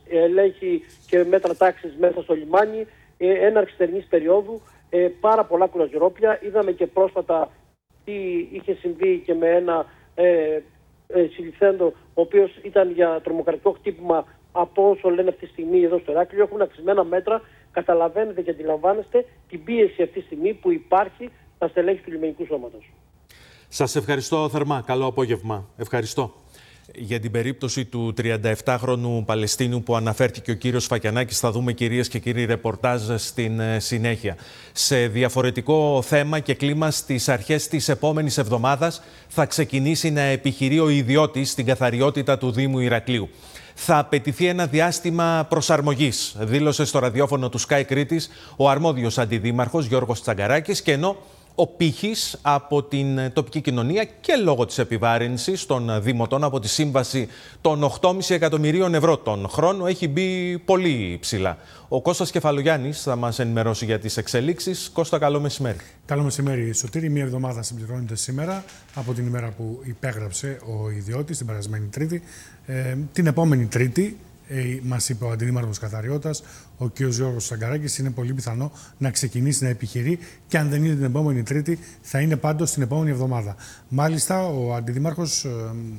ελέγχει και μέτρα τάξης μέσα στο λιμάνι, έναρξη θερινής περίοδου, πάρα πολλά κουραζιερόπλια. Είδαμε και πρόσφατα τι είχε συμβεί και με ένα συλληφθέντο, ο οποίος ήταν για τρομοκρατικό χτύπημα, από όσο λένε αυτή τη στιγμή εδώ στο Ηράκλειο. Έχουν αυξημένα μέτρα. Καταλαβαίνετε και αντιλαμβάνεστε την πίεση αυτή τη στιγμή που υπάρχει στα στελέχη του λιμενικού σώματος. Σας ευχαριστώ θερμά. Καλό απόγευμα. Ευχαριστώ. Για την περίπτωση του 37χρονου Παλαιστίνου που αναφέρθηκε ο κύριος Φακιανάκης θα δούμε, κυρίες και κύριοι, ρεπορτάζ στην συνέχεια. Σε διαφορετικό θέμα και κλίμα, στις αρχές της επόμενης εβδομάδας θα ξεκινήσει να επιχειρεί ο ιδιώτης στην καθαριότητα του Δήμου Ηρακλείου. Θα απαιτηθεί ένα διάστημα προσαρμογής, δήλωσε στο ραδιόφωνο του Sky Κρήτης ο αρμόδιος αντιδήμαρχος Γιώργος Τσαγκαράκης, και ενώ ο πύχης από την τοπική κοινωνία και λόγω της επιβάρυνσης των δημοτών από τη σύμβαση των 8,5 εκατομμυρίων ευρώ τον χρόνο έχει μπει πολύ ψηλά. Ο Κώστας Κεφαλογιάννης θα μας ενημερώσει για τις εξελίξεις. Κώστα, καλό μεσημέρι. Καλό μεσημέρι, Σωτήρη. Μία εβδομάδα συμπληρώνεται σήμερα από την ημέρα που υπέγραψε ο ιδιώτης, την περασμένη Τρίτη. Την επόμενη Τρίτη, μας είπε ο Αντιδήμαρχος Καθαριότητας, ο κ. Γιώργος Τσαγκαράκης, είναι πολύ πιθανό να ξεκινήσει να επιχειρεί, και αν δεν είναι την επόμενη Τρίτη, θα είναι πάντως την επόμενη εβδομάδα. Μάλιστα, ο Αντιδήμαρχος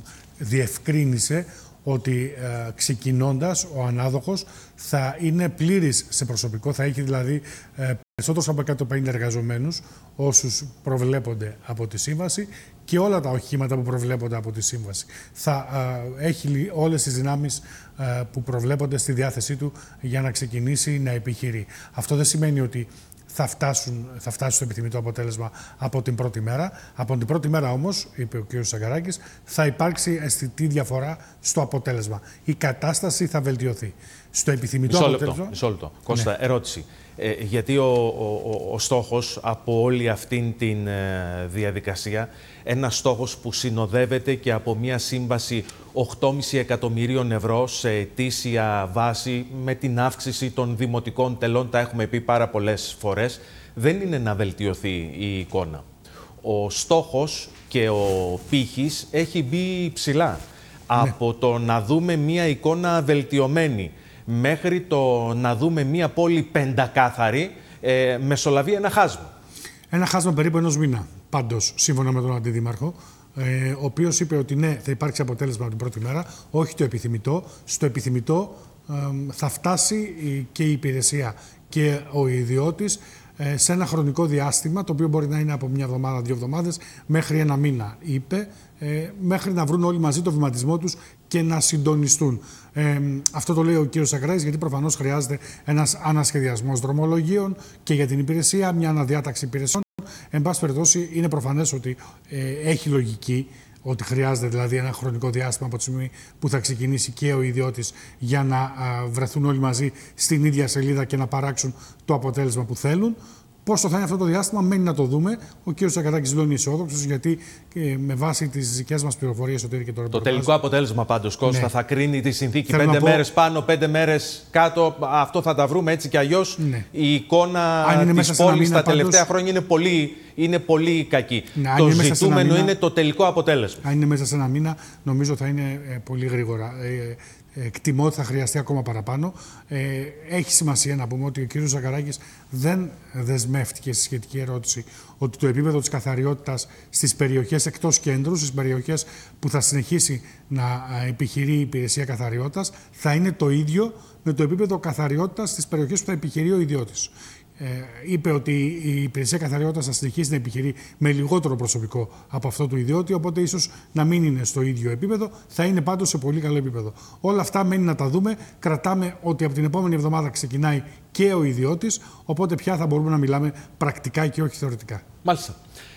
διευκρίνησε ότι ξεκινώντας ο ανάδοχος θα είναι πλήρης σε προσωπικό, θα έχει δηλαδή περισσότερους από 150 εργαζομένους, όσους προβλέπονται από τη σύμβαση, και όλα τα οχήματα που προβλέπονται από τη σύμβαση. Θα έχει όλες τις δυνάμεις που προβλέπονται στη διάθεσή του για να ξεκινήσει να επιχειρεί. Αυτό δεν σημαίνει ότι θα φτάσει στο επιθυμητό αποτέλεσμα από την πρώτη μέρα. Από την πρώτη μέρα όμως, είπε ο κ. Τσαγκαράκης, θα υπάρξει αισθητή διαφορά στο αποτέλεσμα. Η κατάσταση θα βελτιωθεί. Στο επιθυμητό αποτέλεσμα... Μισό λεπτό. Κώστα, ερώτηση. Γιατί ο στόχος από όλη αυτήν την διαδικασία, ένας στόχος που συνοδεύεται και από μια σύμβαση 8,5 εκατομμυρίων ευρώ σε ετήσια βάση, με την αύξηση των δημοτικών τελών, τα έχουμε πει πάρα πολλές φορές, δεν είναι να βελτιωθεί η εικόνα. Ο στόχος και ο πύχης έχει μπει ψηλά. Ναι. Από το να δούμε μια εικόνα βελτιωμένη μέχρι το να δούμε μια πόλη πεντακάθαρη, μεσολαβεί ένα χάσμα. Ένα χάσμα περίπου ενός μήνα, πάντως, σύμφωνα με τον Αντιδήμαρχο, ο οποίος είπε ότι ναι, θα υπάρξει αποτέλεσμα από την πρώτη μέρα, όχι το επιθυμητό. Στο επιθυμητό θα φτάσει και η υπηρεσία και ο ιδιώτης σε ένα χρονικό διάστημα, το οποίο μπορεί να είναι από μια εβδομάδα, 2 εβδομάδες, μέχρι 1 μήνα, είπε, μέχρι να βρουν όλοι μαζί το βηματισμό τους και να συντονιστούν. Αυτό το λέει ο κ. Τσαγκαράκης, γιατί προφανώς χρειάζεται ένας ανασχεδιασμός δρομολογίων και για την υπηρεσία, μια αναδιάταξη υπηρεσιών. Εν πάση περιπτώσει, είναι προφανές ότι έχει λογική, ότι χρειάζεται δηλαδή ένα χρονικό διάστημα από τη στιγμή που θα ξεκινήσει και ο ιδιώτης για να βρεθούν όλοι μαζί στην ίδια σελίδα και να παράξουν το αποτέλεσμα που θέλουν. Πόσο θα είναι αυτό το διάστημα, μένει να το δούμε. Ο κ. Τσαγκαράκης δηλώνει αισιόδοξος, γιατί με βάση τις δικές μας πληροφορίες, το τελικό αποτέλεσμα πάντως, Κώστα, ναι, θα κρίνει τη συνθήκη. 5 μέρες πάνω, 5 μέρες κάτω. Αυτό θα τα βρούμε έτσι κι αλλιώς. Ναι. Η εικόνα της πόλης τα τελευταία χρόνια είναι πολύ κακή. Ναι, το ζητούμενο είναι το τελικό αποτέλεσμα. Αν είναι μέσα σε 1 μήνα, νομίζω θα είναι πολύ γρήγορα. Εκτιμώ ότι θα χρειαστεί ακόμα παραπάνω. Έχει σημασία να πούμε ότι ο κ. Τσαγκαράκης δεν δεσμεύτηκε στη σχετική ερώτηση ότι το επίπεδο της καθαριότητας στις περιοχές εκτός κέντρου, στις περιοχές που θα συνεχίσει να επιχειρεί η υπηρεσία καθαριότητας, θα είναι το ίδιο με το επίπεδο καθαριότητας στις περιοχές που θα επιχειρεί ο ιδιώτης. Είπε ότι η υπηρεσία καθαριότητας θα συνεχίσει να επιχειρεί με λιγότερο προσωπικό από αυτό του ιδιώτη, οπότε ίσως να μην είναι στο ίδιο επίπεδο, θα είναι πάντως σε πολύ καλό επίπεδο. Όλα αυτά μένει να τα δούμε. Κρατάμε ότι από την επόμενη εβδομάδα ξεκινάει και ο ιδιώτης, οπότε πια θα μπορούμε να μιλάμε πρακτικά και όχι θεωρητικά. Μάλιστα.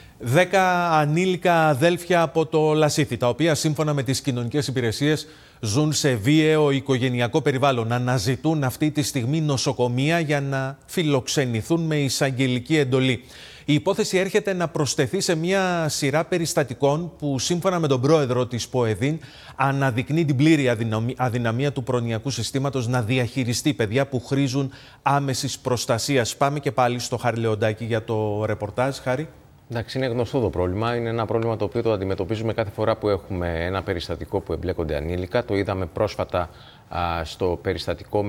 10 ανήλικα αδέλφια από το Λασίθι, τα οποία σύμφωνα με τις κοινωνικές υπηρεσίες ζουν σε βίαιο οικογενειακό περιβάλλον, αναζητούν αυτή τη στιγμή νοσοκομεία για να φιλοξενηθούν με εισαγγελική εντολή. Η υπόθεση έρχεται να προσθεθεί σε μια σειρά περιστατικών που σύμφωνα με τον πρόεδρο της ΠΟΕΔΗΝ αναδεικνύει την πλήρη αδυναμία του προνοιακού συστήματος να διαχειριστεί παιδιά που χρήζουν άμεσης προστασίας. Πάμε και πάλι στο Χάρη Λεοντάκη για το ρεπορτάζ. Χάρη. Εντάξει, είναι γνωστό το πρόβλημα. Είναι ένα πρόβλημα το οποίο το αντιμετωπίζουμε κάθε φορά που έχουμε ένα περιστατικό που εμπλέκονται ανήλικα. Το είδαμε πρόσφατα στο περιστατικό